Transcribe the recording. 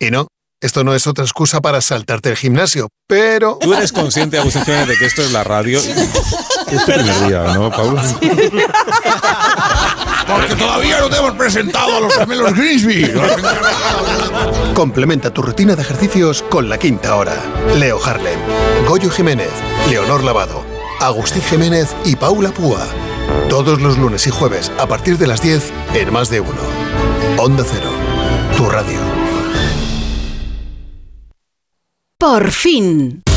Y no, esto no es otra excusa para saltarte el gimnasio, pero... ¿Tú eres consciente, Agustín Jiménez, de que esto es la radio? Es el primer día, ¿no, Pablo? Porque todavía no te hemos presentado a los gemelos Grimsby. Complementa tu rutina de ejercicios con La Quinta Hora. Leo Harlem, Goyo Jiménez, Leonor Lavado, Agustín Jiménez y Paula Púa. Todos los lunes y jueves a partir de las 10 en Más de Uno. Onda Cero, tu radio. Por fin.